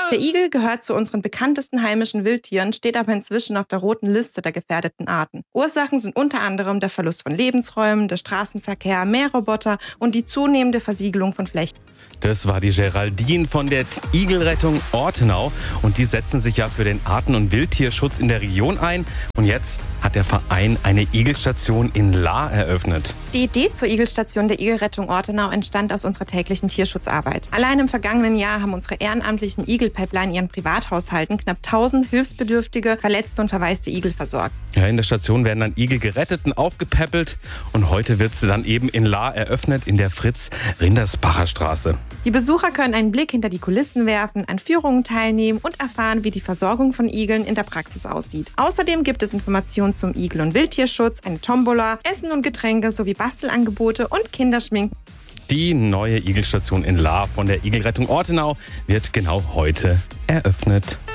Der Igel gehört zu unseren bekanntesten heimischen Wildtieren, steht aber inzwischen auf der roten Liste der gefährdeten Arten. Ursachen sind unter anderem der Verlust von Lebensräumen, der Straßenverkehr, Mähroboter und die zunehmende Versiegelung von Flächen. Das war die Geraldine von der Igelrettung Ortenau und die setzen sich ja für den Arten- und Wildtierschutz in der Region ein. Und jetzt hat der Verein eine Igelstation in Lahr eröffnet. Die Idee zur Igelstation der Igelrettung Ortenau entstand aus unserer täglichen Tierschutzarbeit. Allein im vergangenen Jahr haben unsere ehrenamtlichen Igelpäppler in ihren Privathaushalten knapp 1000 hilfsbedürftige, verletzte und verwaiste Igel versorgt. Ja, in der Station werden dann Igel gerettet und aufgepäppelt und heute wird sie dann eben in Lahr eröffnet in der Fritz-Rindersbacher Straße. Die Besucher können einen Blick hinter die Kulissen werfen, an Führungen teilnehmen und erfahren, wie die Versorgung von Igeln in der Praxis aussieht. Außerdem gibt es Informationen zum Igel- und Wildtierschutz, eine Tombola, Essen und Getränke sowie Bastelangebote und Kinderschminken. Die neue Igelstation in Lahr von der Igelrettung Ortenau wird genau heute eröffnet.